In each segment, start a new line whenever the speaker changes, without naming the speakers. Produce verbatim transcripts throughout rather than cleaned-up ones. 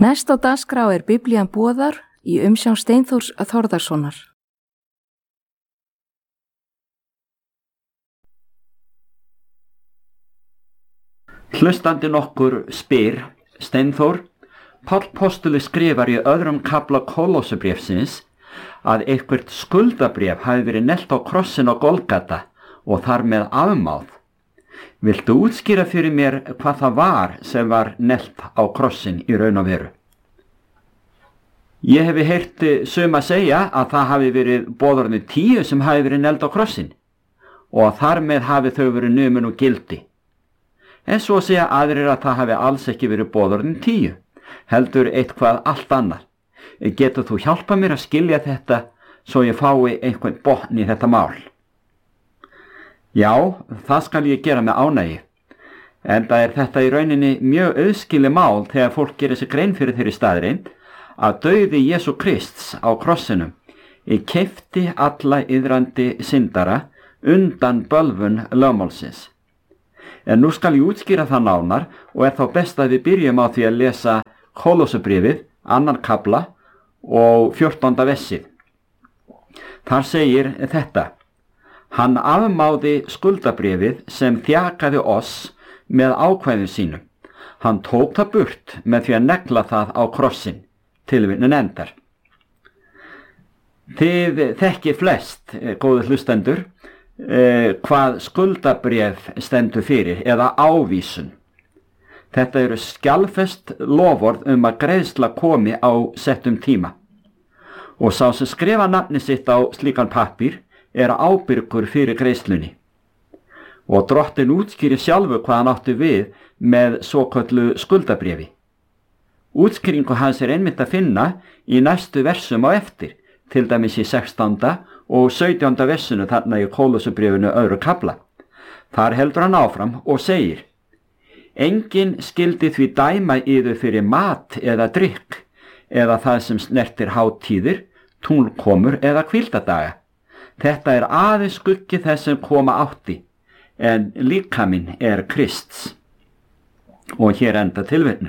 Næst á dagskrá er Biblían boðar í umsjón Steinþórs Þórðarsonar.
Hlustandi nokkur spyr, Steinþór, Páll postuli skrifar í öðrum kafla Kólossubréfsins að eitthvert skuldabréf hafi verið nelt á krossin á Golgata og þar með afmáð. Viltu útskýra fyrir mér hvað það var sem var nelt á krossin í raun og veru? Ég hefi heyrt suma segja að það hafi verið boðorðnu tíu sem hafi verið nelt á krossin og að þar með hafi þau verið numin og gildi. En svo segja aðrir að það hafi alls ekki verið boðorðin tíu, heldur eitthvað allt annað. Getur þú hjálpa mér að skilja þetta svo ég fái einhvern botn í þetta mál? Já, það skal ég gera með ánægju. Enda er þetta í rauninni mjög auðskilið mál þegar fólk gerir sig grein fyrir þeirri staðreind að dauði Jesú Krists á krossinum keypti alla iðrandi syndara undan bölvun lögmálsins. En nú skal ég útskýra það nánar og er þá best að við byrjum á því að lesa Kólossubréfið, annan kafla og fjórtánda vessið. Þar segir þetta: Hann afmáði skuldabréfið sem þjakaði oss með ákvæðum sínum. Hann tók það burt með því að negla það á krossin, tilvitnun endar. Þið þekkið flest, góðu hlustendur, Eh, hvað skuldabréf stendur fyrir eða ávísun. Þetta eru skjalfest loforð um að greiðsla komi á settum tíma og sá sem skrifa nafni sitt á slíkan pappír er ábyrgur fyrir greiðslunni og drottin útskýri sjálfur hvað hann átti við með svoköllu skuldabréfi. Útskýringu hans er einmitt að finna í næstu versum á eftir, til dæmis í sextánda og sautjánda versinu þarna í Kólossubréfinu öðru kafla. Þar heldur hann áfram og segir: Enginn skyldi því dæma yður fyrir mat eða drykk eða það sem snertir hátíðir, túnkomur eða hvíldadaga. Þetta er aðeins skuggi þess sem koma átti, en líkaminn er Krists. Og hér enda tilvitnun.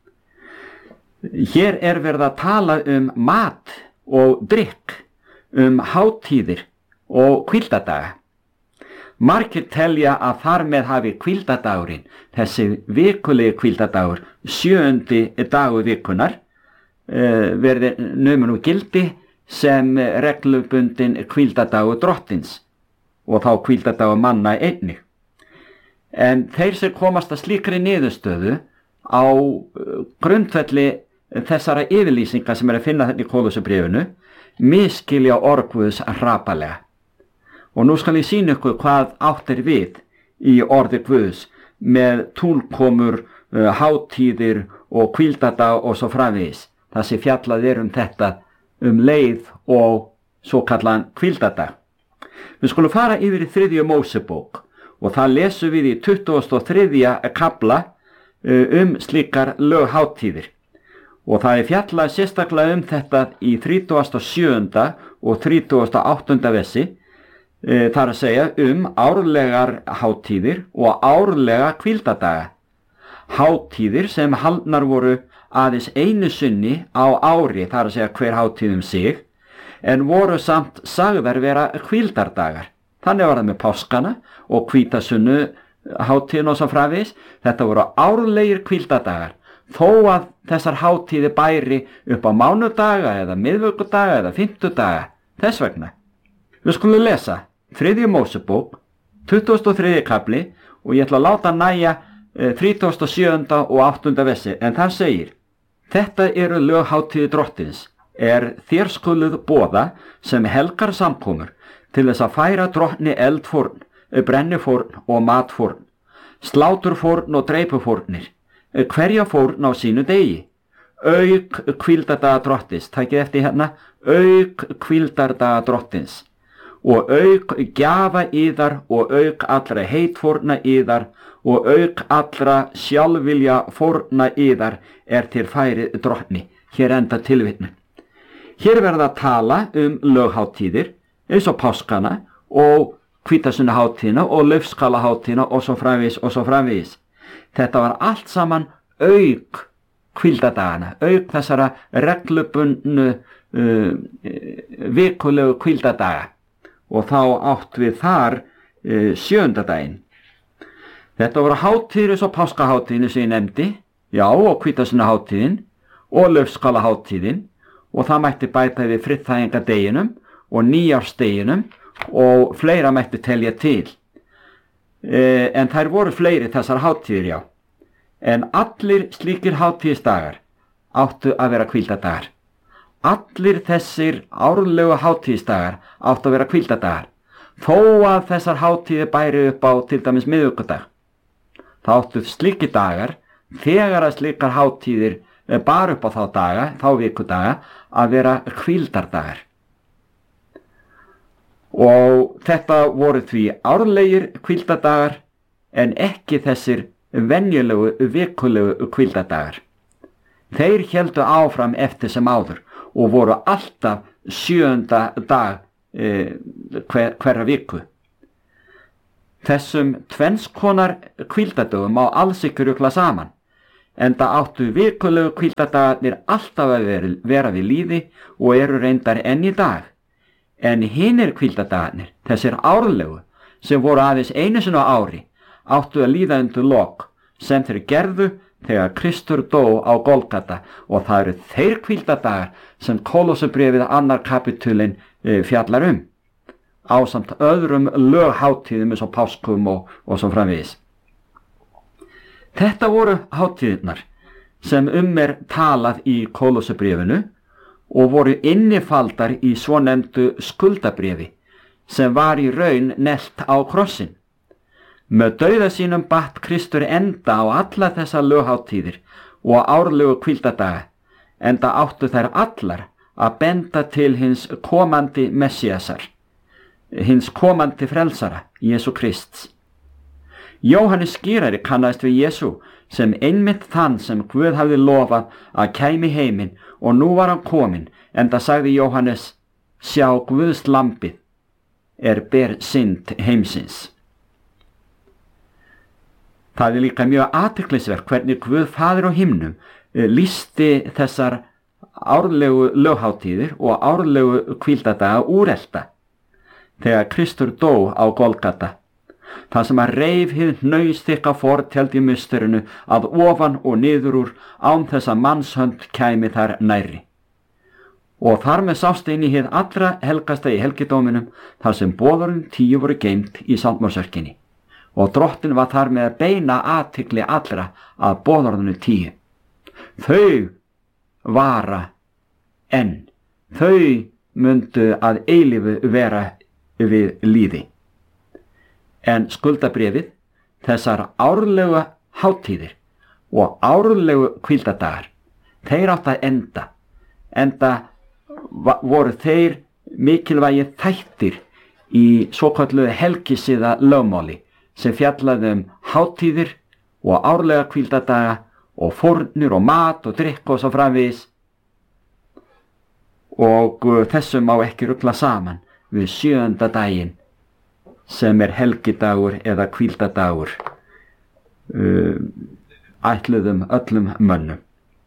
Hér er verið að tala um mat og drykk, um hátíðir og hvíldadaga. Margir telja að þar með hafi hvíldadagurinn, þessi vikulegi hvíldadagur, sjöundi dagur vikunar, verði numin úr gildi sem reglubundin hvíldadagur drottins og þá hvíldadagur manna einnig. En þeir sem komast að slíkri niðurstöðu á grundvelli þessara yfirlýsinga sem er að finna þetta í Kólossubréfinu miskilja orð Guðs hrapalega. Og nú skal ég sýna ykkur hvað átt er við í orði Guðs með túnkomur, hátíðir og hvíldadag og svo framvegis. Það sé fjallað er um þetta um leið og svo kallaðan hvíldadag. Við skulum fara yfir í þriðju Mósebók og það lesum við í tuttugasta og þriðja kafla um slíkar löghátíðir. Og það er fjallað sérstaklega um þetta í þrítugasta og sjöunda og þrítugasta og áttunda vessi, e, þar að segja um árlegar hátíðir og árlega hvíldadaga. Hátíðir sem haldnar voru aðeins einu sinni á ári, þar að segja hver hátíð um sig, en voru samt sagðar vera hvíldardagar. Þannig var það með páskana og hvítasunnu hátíðin og svo framvegis. Þetta voru árlegir hvíldadagar. Þó að þessar hátíði bæri upp á mánudaga eða miðvikudaga eða fimmtudaga, þess vegna. Við skulum lesa þriðju Mósebók, tuttugasta og þriðji kafli og ég ætla að láta næja þrítugasta og sjöunda og áttunda vessi, en það segir: Þetta eru löghátíði drottins, er þér skuluð boða sem helgar samkomur til þess að færa drottni eldfórn, brennifórn og matfórn, sláturfórn og dreipufórnir, hverja fórn á sínu degi, auk hvíldardaga drottins, takið eftir hérna, auk hvíldardaga drottins, og auk gjafa yðar og auk allra heitfórna yðar og auk allra sjálfvilja fórna yðar er til færið drottni. Hér enda tilvitnun. Hér verða að tala um löghátíðir, eins og páskana og hvítasunnuhátíðina og laufskalahátíðina og svo framvegis og svo framvegis. Þetta var allt saman auk hvíldadagana, auk þessara reglubundnu uh, vikulegu hvíldadaga, og þá átt við þar uh, sjöundadaginn. Þetta voru hátíðir eins og páskahátíðin sem ég nefndi, já, og hvítasunnuhátíðin og laufskálahátíðin, og það mætti bæta við friðþægingardeginum og nýjársdeginum og fleira mætti telja til. E, en þær voru fleiri þessar hátíðir, já. En allir slíkir hátíðisdagar áttu að vera hvíldadagar. Allir þessir árlegu hátíðisdagar áttu að vera hvíldadagar, þó að þessar hátíðir bæri upp á til dæmis miðvikudag. Það áttu slíkir dagar, þegar að slíkar hátíðir bar upp á þá daga, þá vikudaga, að vera hvíldardagar. Og þetta voru því árlegir hvíldadagar en ekki þessir venjulegu vikulegu hvíldadagar. Þeir héldu áfram eftir sem áður og voru alltaf sjöunda dag e, hver, hverra viku. Þessum tvennskonar hvíldadögum má alls ekki rugla saman, enda áttu vikulegu hvíldadagarnir alltaf að vera, vera við líði og eru reyndar enn í dag. En hinir hvíldadagarnir, þessir árlegu, sem voru aðeins einu sinni á ári, áttu að líða undir lok, sem þeir gerðu þegar Kristur dó á Golgata, og það eru þeir hvíldadagar sem Kólossabréfið annar kapitulinn e, fjallar um, ásamt öðrum löghátíðum eins og páskum og, og svo framvegis. Þetta voru hátíðirnar sem um er talað í Kólossabréfinu og voru innifaldar í svonefndu skuldabréfi sem var í raun nelt á krossin. Með dauða sínum batt Kristur enda á alla þessa löghátíðir og árlegu hvíldadaga, enda áttu þær allar að benda til hins komandi Messiasar, hins komandi frelsara, Jesú Krists. Jóhannes skýrari kannaðist við Jesú sem einmitt þann sem Guð hafði lofað að kæmi heiminn, og nú var hann kominn, enda sagði Jóhannes: sjá, Guðs lambið er ber synd heimsins. Það er líka mjög athyglisvert hvernig Guð Faðir á himnum lýsti þessar árlegu löghátíðir og árlegu hvíldadaga úrelta þegar Kristur dó á Golgata. Það sem að reif hið hnausþykka fortjald í musterinu að ofan og niður úr, án þess að mannshönd kæmi þar nærri. Og þar með sást inn í hið allra helgasta í helgidóminum, þar sem boðorðin tíu voru geymt í Sálmórsörkinni, og drottin var þar með að beina athygli allra að boðorðinu tíu. Þau vara enn, þau mundu að eilífu vera við líði. En skuldabréfið, þessar árlegu hátíðir og árlegu hvíldadagar, þeir átt að enda, enda voru þeir mikilvægi þættir í svokölluðu helgisiða lögmáli sem fjallaði um hátíðir og árlega hvíldadaga og fórnir og mat og drykk og svo framvegis. Og þessu má ekki rugla saman við sjöunda daginn sem er helgidagur eða hvíldadagur uh, ætluðum öllum mönnum.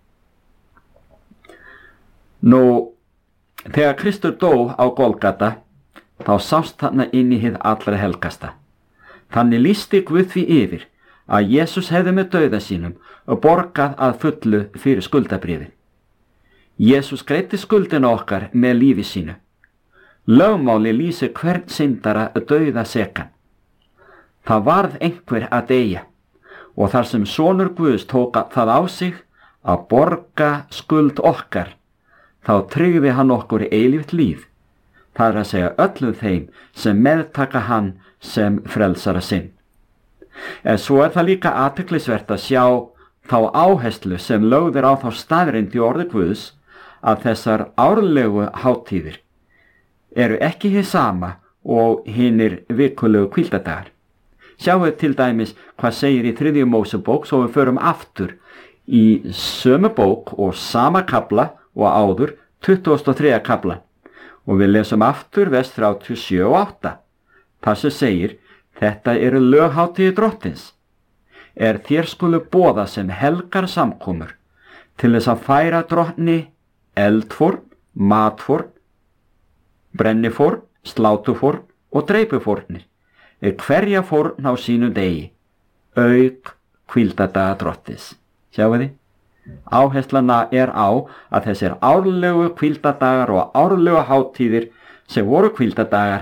Nú, þegar Kristur dó á Golgata, þá sást þarna inn í hið allra helgasta. Þannig lýsti Guð því yfir að Jesús hefði með dauða sínum og borgað að fullu fyrir skuldabréfið. Jesús greiddi skuldina okkar með lífi sínu. Lögmáli lýsir hvern syndara dauða sekan. Það varð einhver að deyja, og þar sem sonur Guðs tók það á sig að borga skuld okkar, þá tryggði hann okkur eilíft líf, það er að segja öllum þeim sem meðtaka hann sem frelsara sinn. En svo er það líka athyglisvert að sjá þá áherslu sem lögð er á þá staðreynd í orði Guðs að þessar árlegu hátíðir eru ekki hið sama og hinir vikulegu hvíldadagar. Sjáum til dæmis hvað segir í þriðju Mósebók, svo við förum aftur í sömu bók og sama kafla og áður, tuttugasta og þriðja kafla, og við lesum aftur vers þrjátíu og sjö og átta. Það sem segir: þetta eru löghátíðir drottins, er þér skulu boða sem helgar samkomur, til þess að færa drottni eldfórn, matfórn, brennifórn, slátufórn og dreipufórnir, er hverja fórn á sínum degi, auk hvíldadaga drottins. Sjáu þið? Áherslana er á að þessir árlegu hvíldadagar og árlegu hátíðir sem voru hvíldadagar,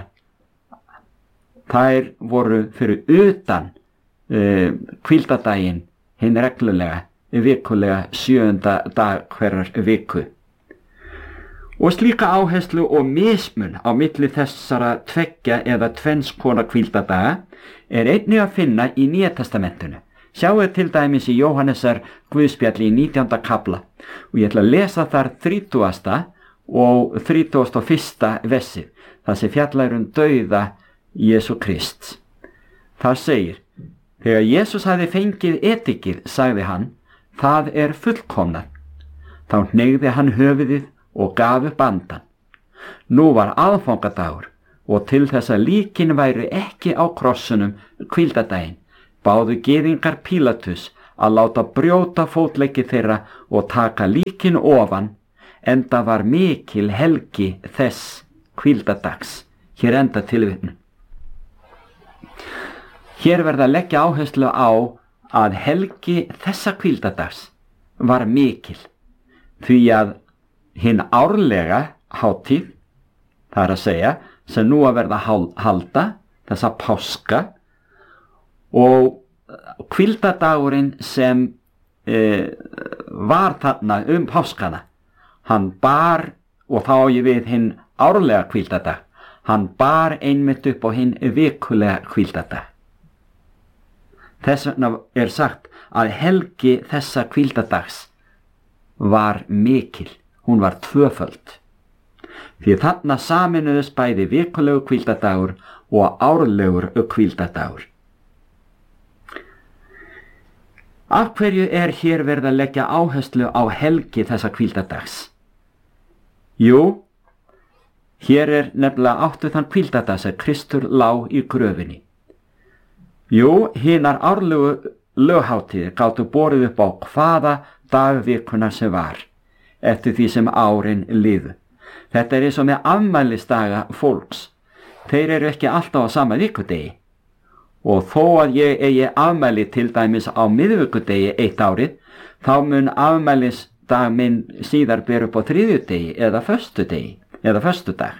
þær voru fyrir utan uh, hvíldadaginn hinn reglulega, vikulega sjöunda dag hverjar viku. Og slíka áherslu og mismun á milli þessara tveggja eða tvenns konar hvíldadaga er einnig að finna í Nýja testamentinu. Sjáu til dæmis í Jóhannesar Guðspjalli í nítjánda kafla og ég ætla að lesa þar þrítugasta og þrítugasta og fyrsta versið, það sem fjallar um dauða Jesú Krists. Það segir: þegar Jesús hafði fengið edikið, sagði hann, það er fullkomnað. Þá hneigði hann höfuðið og gaf upp andan. Nú var aðfangadagur og til þess að líkin væru ekki á krossunum hvíldadaginn, báðu gyðingar Pílatus að láta brjóta fótleggi þeirra og taka líkin ofan, enda var mikil helgi þess hvíldadags. Hér enda tilvitnun. Hér verða að leggja áherslu á að helgi þessa hvíldadags var mikil, því að hinn árlega hátíð, það er að segja, sem nú að verða halda, þessa páska, og hvíldadagurinn sem e, var þarna um páskana, hann bar, og þá á ég við hinn árlega hvíldadag, hann bar einmitt upp á hinn vikulega hvíldadag. Þess vegna er sagt að helgi þessa hvíldadags var mikil, hún var tvöföld. Því þarna saminuðust bæði vikulegu hvíldadagur og árlegur hvíldadagur. Af hverju er hér verið að leggja áherslu á helgi þessa hvíldadags? Jú, hér er nefnilega áttu þann hvíldadag sem Kristur lá í gröfinni. Jú, hinar árlegu löghátíðir gátu borið upp á hvaða dagvikuna sem var, eftir því sem árin liðu. Þetta er eins og með afmælisdaga fólks. Þeir eru ekki alltaf á sama vikudegi. Og þó að ég eigi afmæli til dæmis á miðvikudegi eitt árið, þá mun afmælisdag minn síðar ber upp á þriðjudegi eða föstudegi eða föstudag.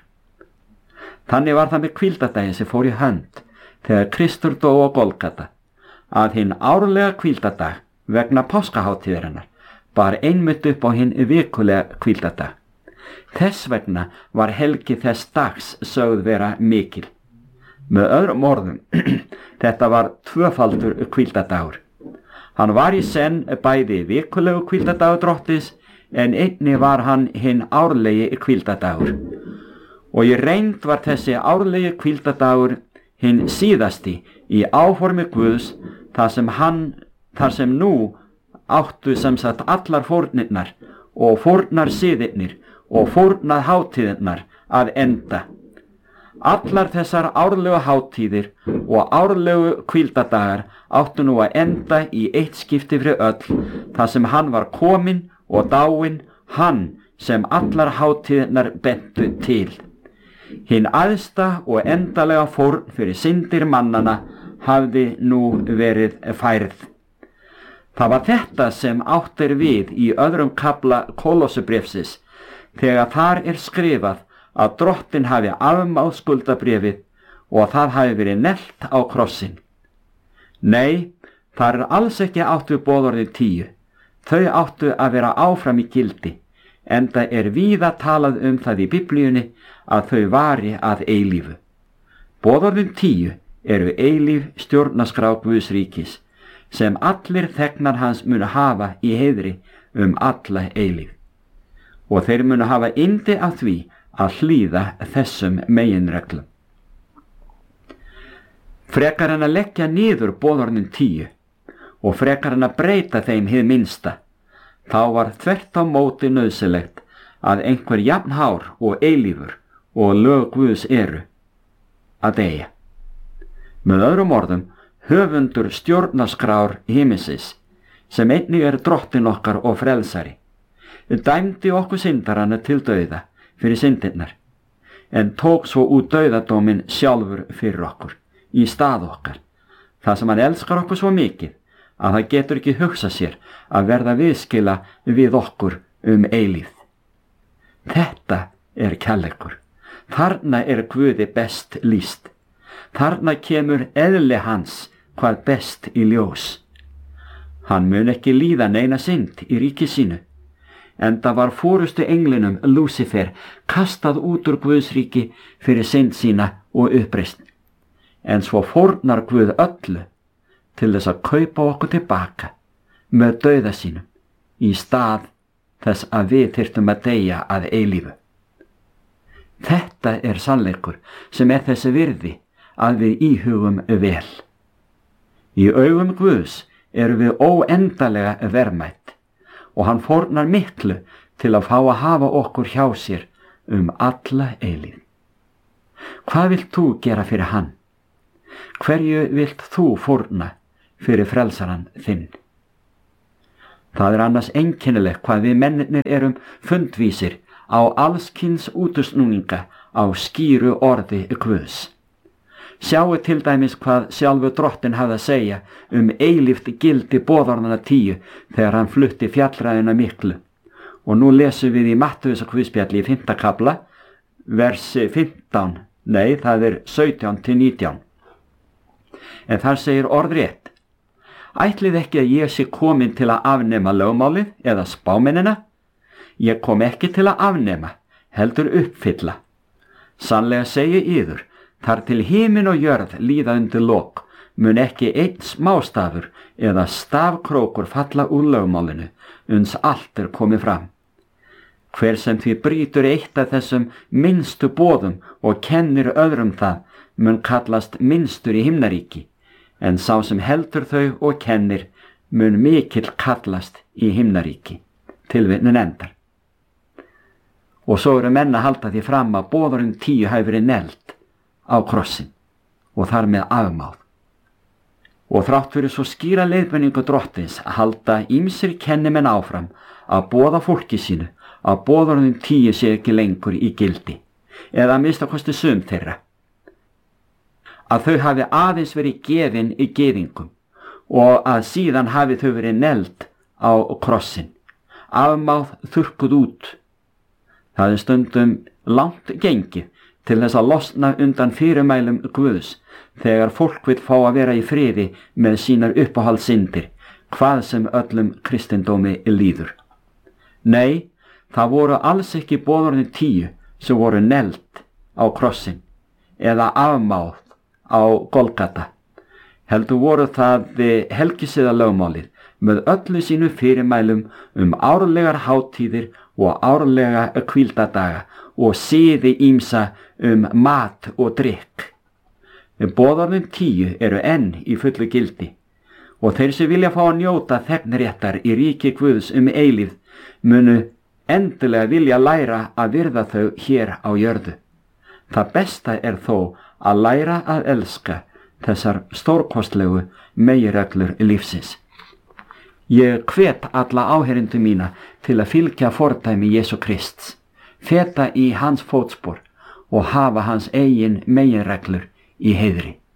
Þannig var það með hvíldadaginn sem fór í hönd þegar Kristur dó á Golgata, að hinn árlega hvíldadag vegna páskaháttíðarinnar bar einmitt upp á hinn vikulega hvíldadag. Þess vegna var helgi þess dags sögð vera mikil. Með öðrum orðum, þetta var tvöfaldur hvíldadagur. Hann var í senn bæði vikulegu hvíldadagur drottins, en einnig var hann hinn árlegi hvíldadagur. Og í reynd var þessi árlegi hvíldadagur hinn síðasti í áformi Guðs, þar sem hann, þar sem nú áttu sem sagt allar fórnirnar og fórnar siðirnir og fórnað hátíðirnar að enda. Allar þessar árlegu hátíðir og árlegu hvíldadagar áttu nú að enda í eitt skipti fyrir öll, þar sem hann var kominn og dáinn, hann sem allar hátíðirnar bentu til. Hinn æðsta og endalega fórn fyrir syndir mannana hafði nú verið færð. Það var þetta sem átt er við í öðrum kafla Kolossubréfsins, þegar þar er skrifað að drottin hafi afmáð skuldabréfið og það hafi verið neglt á krossin. Nei, þar er alls ekki áttu boðorðið tíu. Þau áttu að vera áfram í gildi, enda er víða talað um það í Biblíunni að þau vari að eilífu. Boðorðin tíu eru eilíf stjórnarskrá Guðs ríkis, sem allir þegnar hans munu hafa í heiðri um alla eilíf. Og þeir munu hafa yndi af því að hlýða þessum meginreglum. Frekar en að leggja niður boðorðin tíu og frekar en að breyta þeim hið minnsta, þá var þvert á móti nauðsynlegt að einhver jafnhár og eilífur og lög Guðs eru að deyja. Með öðrum orðum, höfundur stjórnarskrár himinsins, sem einnig er drottin okkar og frelsari, dæmdi okkur syndarana til dauða fyrir syndirnar, en tók svo út dauðadóminn sjálfur fyrir okkur, í stað okkar, það sem hann elskar okkur svo mikið að það getur ekki hugsa sér að verða viðskila við okkur um eilífð. Þetta er kærleikur. Þarna er Guði best lýst. Þarna kemur eðli hans hvað best í ljós. Hann mun ekki líða neina synd í ríki sínu, enda var forustu englinum Lúsifer kastað út úr Guðs ríki fyrir synd sína og uppreisn. En svo fórnar Guð öllu til þess að kaupa okkur tilbaka með dauða sínum í stað þess að við þyrftum að deyja að eilífu. Þetta er sannleikur sem er þessi virði að við íhugum vel. Í augum Guðs erum við óendalega verðmætt og hann fórnar miklu til að fá að hafa okkur hjá sér um alla eilífð. Hvað vilt þú gera fyrir hann? Hverju vilt þú fórna fyrir frelsaran þinn? Það er annars einkennilegt hvað við mennirnir erum fundvísir á allskyns útusnúninga á skýru orði Guðs. Sjáu til dæmis hvað sjálfur Drottinn hafði að segja um eilíft gildi boðorðanna tíu þegar hann flutti fjallræðina miklu. Og nú lesum við í Mattheusar guðspjalli í fimmta kafla, vers fimmtán, nei það er sautján til nítján. En þar segir orðrétt: Ætlið ekki að ég sé komin til að afnema lögmálið eða spámennina? Ég kom ekki til að afnema, heldur uppfylla. Sannlega segi yður, þar til himin og jörð líða undir lok, mun ekki einn smástafur eða stafkrókur falla úr lögmálinu, uns allt er komið fram. Hver sem því brýtur eitt af þessum minnstu boðum og kennir öðrum það, mun kallast minnstur í himnaríki, en sá sem heldur þau og kennir mun mikill kallast í himnaríki. Tilvitnun endar. Og svo eru menn að halda því fram að boðorðin tíu hafi verið negld á krossin og þar með afmáð. Og þrátt fyrir svo skýra leiðbeiningu Drottins að halda ýmsir kennimenn áfram að boða fólki sínu að boðorðin tíu sé ekki lengur í gildi, eða að minnsta kosti sum þeirra. Að þau hafi aðeins verið gefin í gyðingum og að síðan hafi þau verið negld á krossin, afmáð þurrkuð út. Það er stundum langt gengið til þess að losna undan fyrirmælum Guðs þegar fólk vill fá að vera í friði með sínar uppáhaldssyndir, hvað sem öllum kristindómi líður. Nei, það voru alls ekki boðorðin tíu sem voru negld á krossin eða afmáð á Golgata. Heldur voru það helgisiðalögmálið með öllu sínu fyrirmælum um árlegar hátíðir og árlega hvíldadaga og siði ýmsa um mat og drykk. Boðorðin tíu eru enn í fullu gildi og þeir sem vilja fá að njóta þegnréttar í ríki Guðs um eilífð munu endilega vilja læra að virða þau hér á jörðu. Það besta er þó að læra að elska þessar stórkostlegu meginreglur lífsins. Ég hvet alla áheyrendur mína til að fylgja fordæmi Jesú Krists, feta í hans fótspor og hafa hans eigin meginreglur í heiðri.